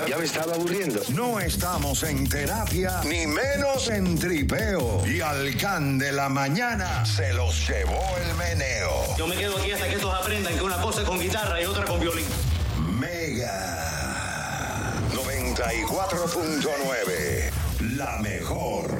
Ya me estaba aburriendo. No estamos en terapia, ni menos en tripeo. Y al can de la mañana se los llevó el meneo. Yo me quedo aquí hasta que estos aprendan que una cosa es con guitarra y otra con violín. Mega 94.9, la mejor.